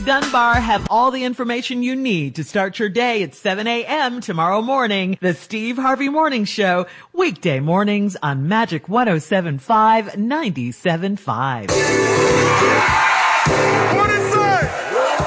Dunbar have all the information you need to start your day at 7 a.m. tomorrow morning. The Steve Harvey Morning Show, weekday mornings on Magic 107.5, 97.5.